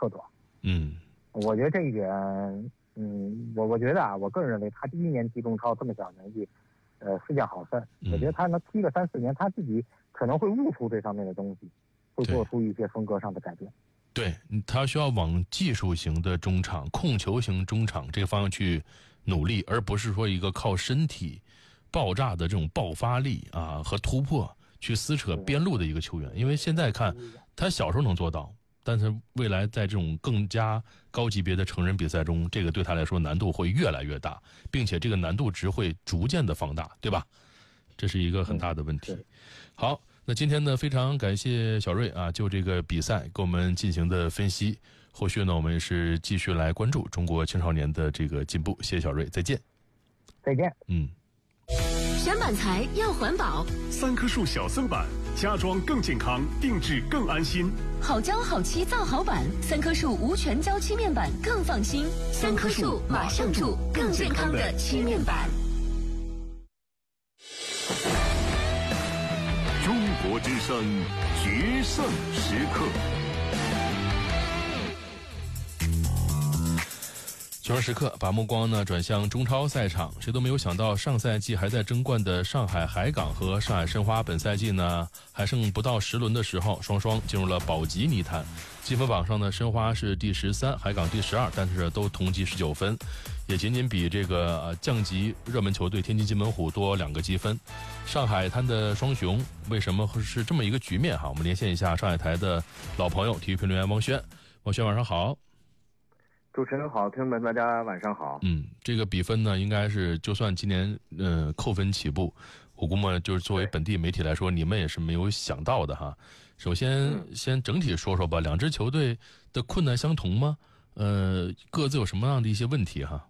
特短。 我觉得这一点，我觉得啊，我个人认为他第一年踢中超这么小年纪，是件好事。我觉得他能踢个3-4年，他自己可能会悟出这方面的东西，会做出一些风格上的改变。 对，他需要往技术型的中场、控球型中场这个方向去努力，而不是说一个靠身体爆炸的这种爆发力啊和突破去撕扯边路的一个球员。因为现在看他小时候能做到，但是未来在这种更加高级别的成人比赛中，这个对他来说难度会越来越大，并且这个难度值会逐渐的放大，对吧？这是一个很大的问题。好，那今天呢，非常感谢小瑞啊，就这个比赛给我们进行的分析。后续呢，我们是继续来关注中国青少年的这个进步。谢谢小瑞，再见。 再见。 选板材要环保 ，3棵树小森板，家装更健康，定制更安心。 好胶好漆造好板，3棵树无全胶漆面板更放心。3棵树马上住更健康的漆面板。 中国之声决胜时刻。 决胜时刻，把目光呢转向中超赛场。谁都没有想到，上赛季还在争冠的上海海港和上海申花，本赛季呢还剩不到10轮的时候，双双进入了保级泥潭。积分榜上呢，申花是第13，海港第12，但是都同积19分，也仅仅比这个降级热门球队天津津门虎多2个积分。上海滩的双雄为什么是这么一个局面哈？我们连线一下上海台的老朋友，体育评论员汪轩。汪轩晚上好。 主持人好，听众们大家晚上好。 这个比分呢，应该是就算今年扣分起步，我估摸就是作为本地媒体来说，你们也是没有想到的哈。首先，先整体说说吧，两支球队的困难相同吗？各自有什么样的一些问题哈？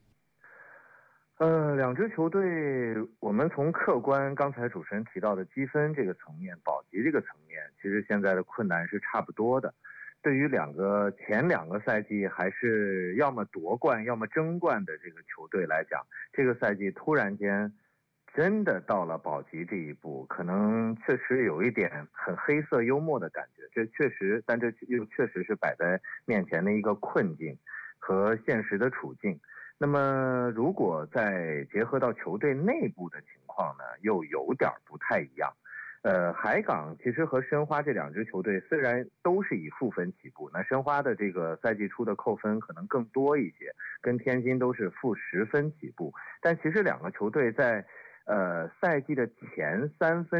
两支球队，我们从客观刚才主持人提到的积分这个层面、保级这个层面，其实现在的困难是差不多的。对于前两个赛季还是要么夺冠要么争冠的这个球队来讲，这个赛季突然间真的到了保级这一步，可能确实有一点很黑色幽默的感觉。但这又确实是摆在面前的一个困境和现实的处境。那么如果再结合到球队内部的情况呢，又有点不太一样。海港其实和申花这两支球队虽然都是以负分起步，那申花的这个赛季初的扣分可能更多一些，跟天津都是负10分起步，但其实两个球队在赛季的前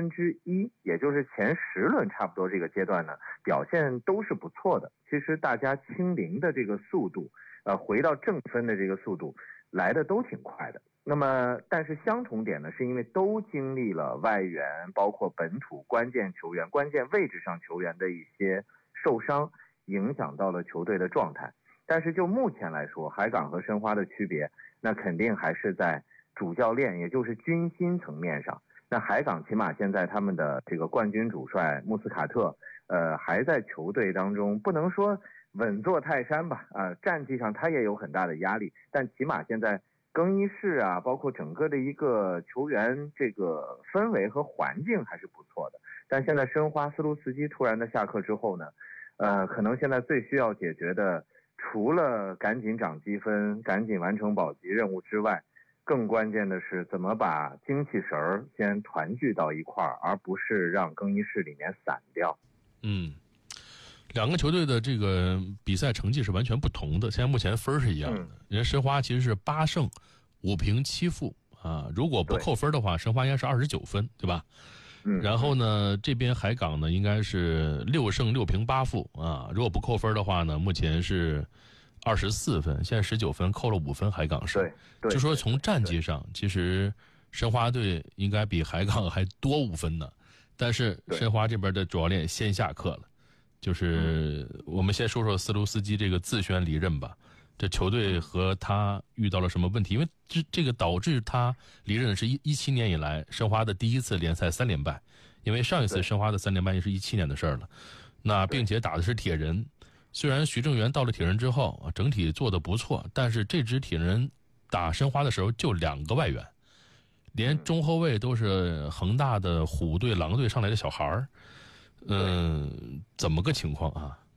1/3，也就是前10轮差不多这个阶段呢，表现都是不错的。其实大家清零的这个速度，回到正分的这个速度来的都挺快的。那么但是相同点呢，是因为都经历了外援包括本土关键球员、关键位置上球员的一些受伤，影响到了球队的状态。但是就目前来说，海港和申花的区别，那肯定还是在主教练，也就是军心层面上。那海港起码现在他们的这个冠军主帅穆斯卡特，还在球队当中，不能说稳坐泰山吧，战绩上他也有很大的压力，但起码现在更衣室啊，包括整个的一个球员这个氛围和环境还是不错的。但现在申花斯卢茨基突然的下课之后呢，可能现在最需要解决的，除了赶紧涨积分、赶紧完成保级任务之外，更关键的是怎么把精气神儿先团聚到一块儿，而不是让更衣室里面散掉。 两个球队的这个比赛成绩是完全不同的，现在目前分是一样的。人家申花其实是8胜5平7负啊，如果不扣分的话，申花应该是29分，对吧？然后呢，这边海港呢应该是6胜6平8负啊，如果不扣分的话呢，目前是24分，现在19分，扣了5分，海港是。对，就说从战绩上，其实申花队应该比海港还多5分呢，但是申花这边的主教练先下课了。就是我们先说说斯卢斯基这个自宣离任吧，这球队和他遇到了什么问题？因为这个导致他离任是17年以来申花的第一次联赛3连败，因为上一次申花的3连败也是17年的事儿了。那并且打的是铁人，虽然徐正源到了铁人之后整体做得不错，但是这支铁人打申花的时候就2个外援，连中后卫都是恒大的虎队、狼队上来的小孩儿。怎么个情况啊？